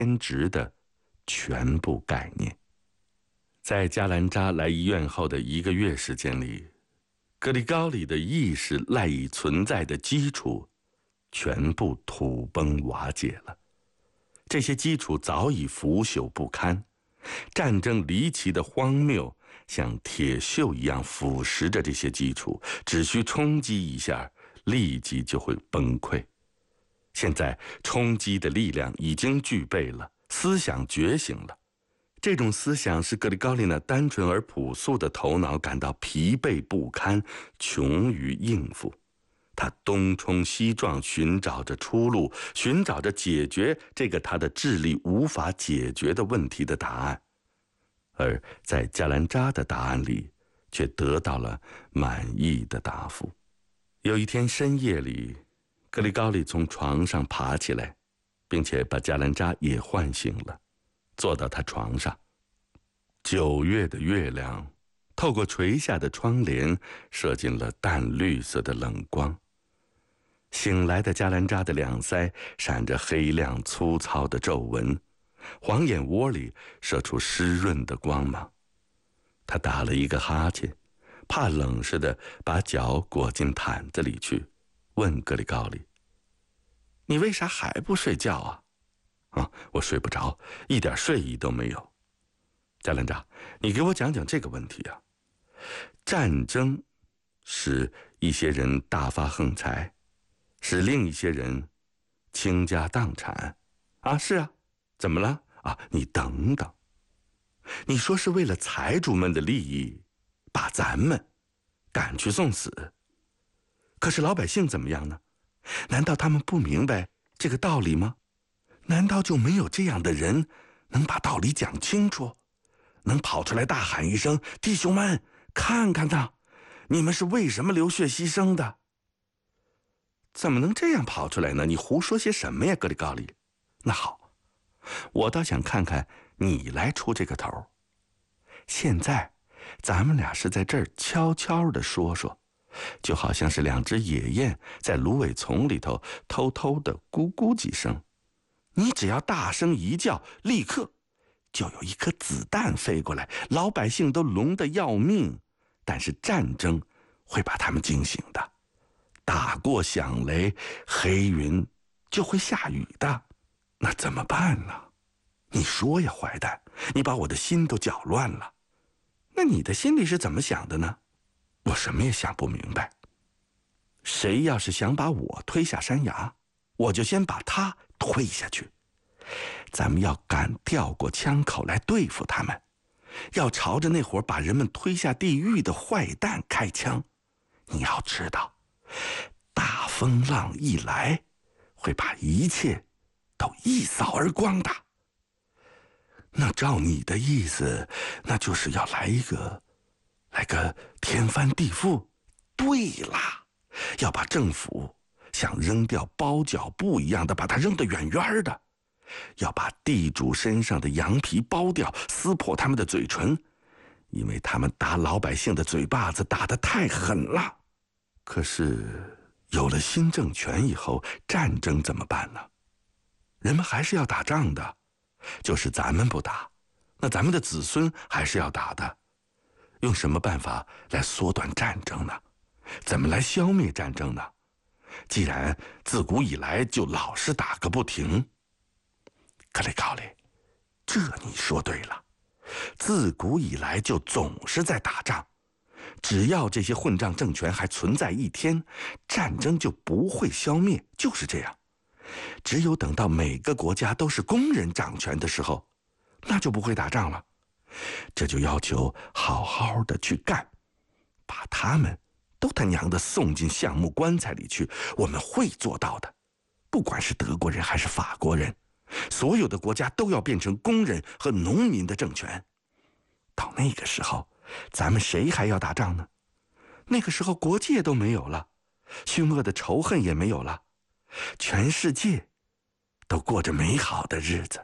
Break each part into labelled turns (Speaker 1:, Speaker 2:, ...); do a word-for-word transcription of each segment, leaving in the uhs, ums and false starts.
Speaker 1: 偏执的全部概念。在加兰扎来医院后的一个月时间里，格里高里的意识赖以存在的基础全部土崩瓦解了。这些基础早已腐朽不堪，战争离奇的荒谬像铁锈一样腐蚀着这些基础，只需冲击一下，立即就会崩溃。现在冲击的力量已经具备了，思想觉醒了。这种思想使格里高利那单纯而朴素的头脑感到疲惫不堪，穷于应付。他东冲西撞，寻找着出路，寻找着解决这个他的智力无法解决的问题的答案。而在加兰扎的答案里，却得到了满意的答复。有一天深夜里，格里高利从床上爬起来，并且把加兰扎也唤醒了，坐到他床上。九月的月亮透过垂下的窗帘射进了淡绿色的冷光。醒来的加兰扎的两腮闪着黑亮粗糙的皱纹，黄眼窝里射出湿润的光芒。他打了一个哈欠，怕冷似的把脚裹进毯子里去，问格里高利：“你为啥还不睡觉啊？”“啊，我睡不着，一点睡意都没有。”“加兰扎，你给我讲讲这个问题啊。战争使一些人大发横财，使另一些人倾家荡产。啊，是啊，怎么了？啊，你等等，你说是为了财主们的利益，把咱们赶去送死。可是老百姓怎么样呢？难道他们不明白这个道理吗？难道就没有这样的人能把道理讲清楚，能跑出来大喊一声：弟兄们，看看呐，你们是为什么流血牺牲的？怎么能这样跑出来呢？你胡说些什么呀，格里高利？那好，我倒想看看你来出这个头。现在咱们俩是在这儿悄悄地说说，就好像是两只野雁在芦苇丛里头偷偷地咕咕几声。你只要大声一叫，立刻就有一颗子弹飞过来，老百姓都聋得要命，但是战争会把他们惊醒的。打过响雷，黑云就会下雨的。那怎么办呢？你说呀，坏蛋，你把我的心都搅乱了。那你的心里是怎么想的呢？我什么也想不明白。谁要是想把我推下山崖，我就先把他推下去。咱们要敢调过枪口来对付他们，要朝着那伙把人们推下地狱的坏蛋开枪。你要知道，大风浪一来，会把一切都一扫而光的。那照你的意思，那就是要来一个来个天翻地覆。对啦，要把政府像扔掉包脚布一样的把它扔得远远的，要把地主身上的羊皮剥掉，撕破他们的嘴唇，因为他们打老百姓的嘴巴子打得太狠了。可是有了新政权以后，战争怎么办呢？人们还是要打仗的，就是咱们不打，那咱们的子孙还是要打的。用什么办法来缩短战争呢？怎么来消灭战争呢？既然自古以来就老是打个不停。格里高利，这你说对了，自古以来就总是在打仗。只要这些混账政权还存在一天，战争就不会消灭，就是这样。只有等到每个国家都是工人掌权的时候，那就不会打仗了。这就要求好好的去干，把他们都他娘的送进橡木棺材里去，我们会做到的。不管是德国人还是法国人，所有的国家都要变成工人和农民的政权。到那个时候，咱们谁还要打仗呢？那个时候国界都没有了，凶恶的仇恨也没有了，全世界都过着美好的日子。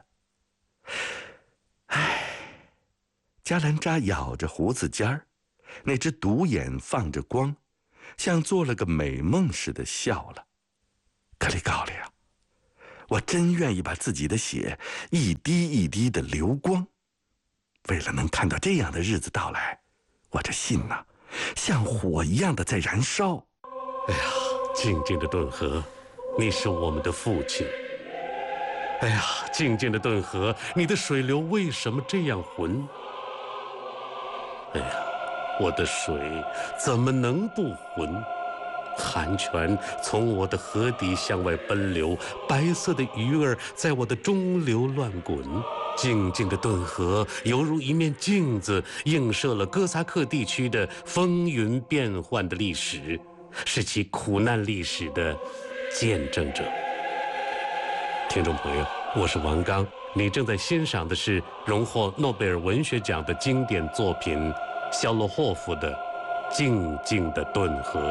Speaker 1: 唉，加兰扎咬着胡子尖儿，那只独眼放着光，像做了个美梦似的笑了。格里高利啊， 我真愿意把自己的血一滴一滴的流光。为了能看到这样的日子到来，我这心呐、啊，像火一样的在燃烧。
Speaker 2: 哎呀，静静的顿河，你是我们的父亲。哎呀，静静的顿河，你的水流为什么这样浑？哎呀，我的水怎么能不浑？寒泉从我的河底向外奔流，白色的鱼儿在我的中流乱滚。静静的顿河犹如一面镜子，映射了哥萨克地区的风云变幻的历史，是其苦难历史的见证者。听众朋友，我是王刚，你正在欣赏的是荣获诺贝尔文学奖的经典作品肖洛霍夫的《静静的顿河》。